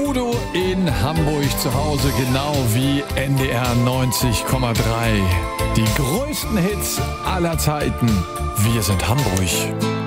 Udo in Hamburg zu Hause, genau wie NDR 90,3. Die größten Hits aller Zeiten. Wir sind Hamburg.